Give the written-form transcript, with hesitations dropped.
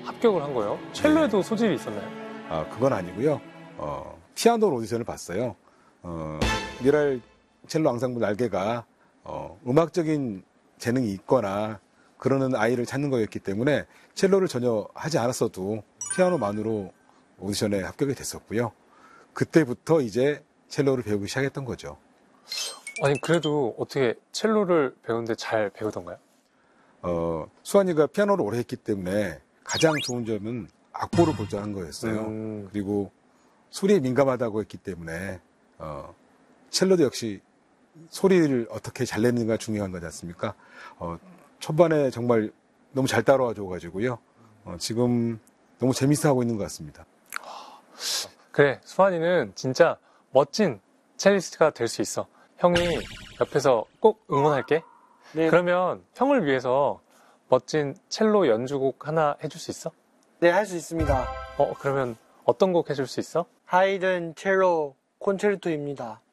합격을 한 거예요? 첼로에도 소질이 있었나요? 아, 그건 아니고요. 피아노 오디션을 봤어요. 미랄 첼로 앙상블 날개가 음악적인 재능이 있거나 그러는 아이를 찾는 거였기 때문에 첼로를 전혀 하지 않았어도 피아노만으로 오디션에 합격이 됐었고요. 그때부터 이제 첼로를 배우기 시작했던 거죠. 아니 그래도 어떻게 첼로를 배우는데 잘 배우던가요? 수환이가 피아노를 오래 했기 때문에 가장 좋은 점은 악보를 볼 줄 아는 거였어요. 그리고 소리에 민감하다고 했기 때문에 첼로도 역시 소리를 어떻게 잘 내는가 중요한 거지 않습니까? 초반에 정말 너무 잘 따라와 줘가지고요. 지금 너무 재밌어 하고 있는 것 같습니다. 그래, 수환이는 진짜 멋진 첼리스트가 될 수 있어. 형이 옆에서 꼭 응원할게. 네. 그러면 형을 위해서 멋진 첼로 연주곡 하나 해줄 수 있어? 네, 할 수 있습니다. 그러면 어떤 곡 해줄 수 있어? 하이든 첼로 콘체르토입니다.